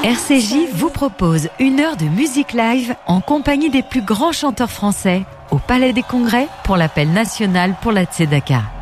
RCJ vous propose 1 heure de musique live en compagnie des plus grands chanteurs français au Palais des Congrès pour l'appel national pour la Tzedaka.